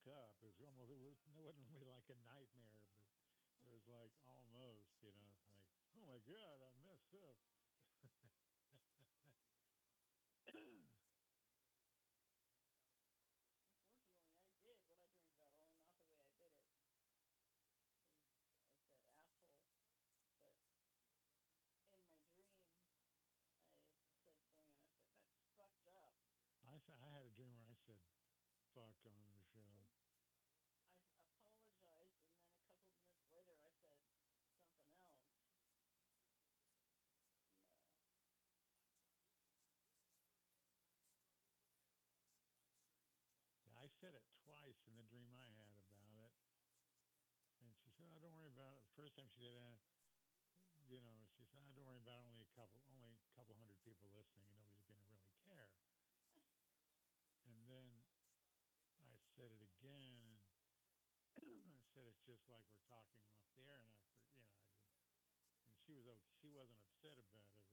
up. It was almost, it wasn't really like a nightmare, but it was like almost, like, oh my God, I messed up. Unfortunately, I did what I dreamed about, only not the way I did it. Because I said asshole, but in my dream, I said something and I said, that's fucked up. I had a dream where I said fuck on the show. I apologized, and then a couple of minutes later, I said something else. And, Yeah, I said it twice in the dream I had about it. And she said, "Oh, don't worry about it." The first time she did that, she said, "Oh, don't worry about it. Only a couple hundred people listening, and nobody's going to really care." And then I said it again, and I said it's just like we're talking off the air, and I, you know, I did, and she wasn't upset about it